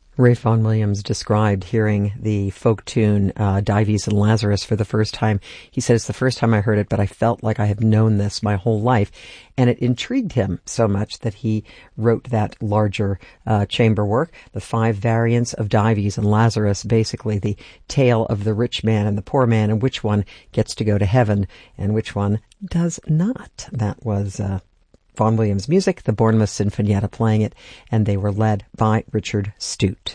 Ralph Vaughan Williams described hearing the folk tune Dives and Lazarus for the first time. He said, it's the first time I heard it, but I felt like I have known this my whole life. And it intrigued him so much that he wrote that larger chamber work, the 5 variants of Dives and Lazarus, basically the tale of the rich man and the poor man, and which one gets to go to heaven and which one does not. That was Vaughan Williams' music, the Bournemouth Sinfonietta playing it, and they were led by Richard Stute.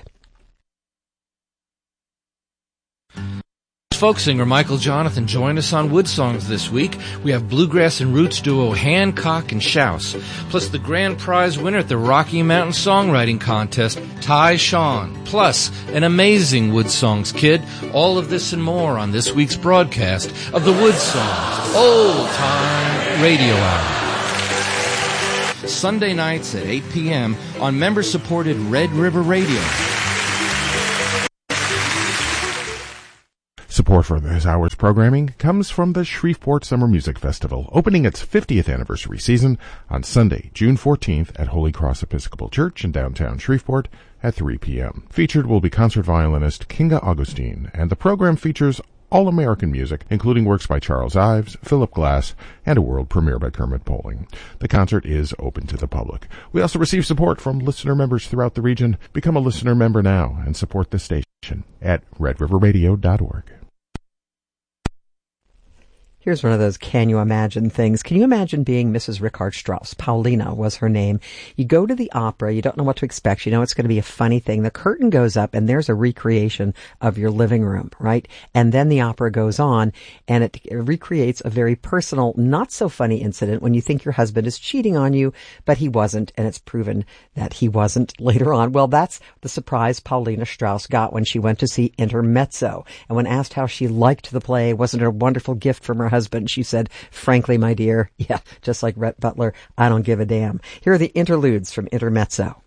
Folk singer Michael Jonathan joined us on Wood Songs this week. We have bluegrass and roots duo Hancock and Shouse, plus the grand prize winner at the Rocky Mountain Songwriting Contest, Ty Sean, plus an amazing Wood Songs kid. All of this and more on this week's broadcast of the Wood Songs Old Time Radio Hour. Sunday nights at 8 p.m. on member-supported Red River Radio. Support for this hour's programming comes from the Shreveport Summer Music Festival, opening its 50th anniversary season on Sunday, June 14th at Holy Cross Episcopal Church in downtown Shreveport at 3 p.m. Featured will be concert violinist Kinga Augustine, and the program features all-American music, including works by Charles Ives, Philip Glass, and a world premiere by Kermit Poling. The concert is open to the public. We also receive support from listener members throughout the region. Become a listener member now and support the station at redriverradio.org. Here's one of those can you imagine things. Can you imagine being Mrs. Richard Strauss? Paulina was her name. You go to the opera, you don't know what to expect. You know it's going to be a funny thing. The curtain goes up and there's a recreation of your living room, right? And then the opera goes on and it recreates a very personal, not so funny incident when you think your husband is cheating on you, but he wasn't, and it's proven that he wasn't later on. Well, that's the surprise Paulina Strauss got when she went to see Intermezzo. And when asked how she liked the play, wasn't it a wonderful gift from her husband? She said, frankly, my dear, yeah, just like Rhett Butler, I don't give a damn. Here are the interludes from Intermezzo.